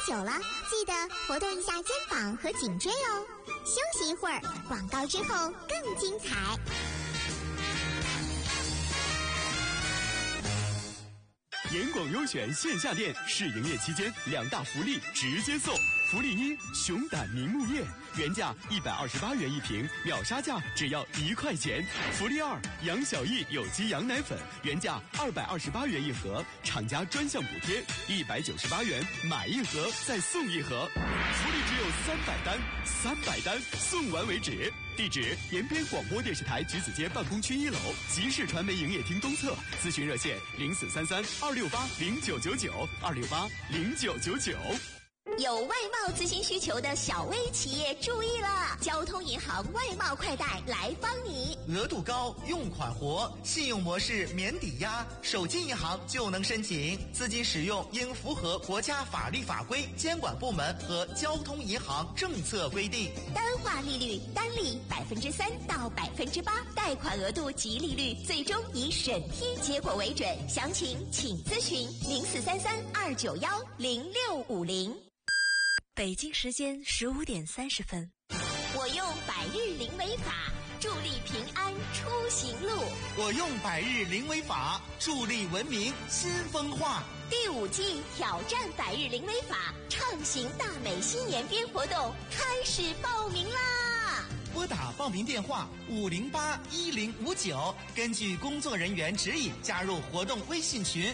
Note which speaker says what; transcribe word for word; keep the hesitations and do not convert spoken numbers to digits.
Speaker 1: 久了，记得活动一下肩膀和颈椎哦。休息一会儿，广告之后更精彩。
Speaker 2: 严广优选线下店试营业期间，两大福利直接送。福利一：熊胆凝木液，原价一百二十八元一瓶，秒杀价只要一块钱。福利二：杨小艺有机羊奶粉，原价二百二十八元一盒，厂家专项补贴一百九十八元，买一盒再送一盒。福利只有三百单，三百单送完为止。地址：延边广播电视台橘子街办公区一楼，集市传媒营业厅东侧。咨询热线：零四三三二六八零九九九二六八零九九九。
Speaker 3: 有外贸咨询需求的小微企业注意了，交通银行外贸快贷来帮你。
Speaker 4: 额度高，用款活，信用模式免抵押，手机银行就能申请。资金使用应符合国家法律法规、监管部门和交通银行政策规定。
Speaker 3: 单化利率单利百分之三到百分之八，贷款额度及利率最终以审批结果为准。详情请咨询零四三三二九幺零六五零。
Speaker 5: 北京时间十五点三十分。
Speaker 3: 我用百日灵维法助力平安出行路。
Speaker 4: 我用百日灵维法助力文明新风化。
Speaker 3: 第五季挑战百日灵维法畅行大美新延边活动开始报名啦！
Speaker 4: 拨打报名电话五零八一零五九，根据工作人员指引加入活动微信群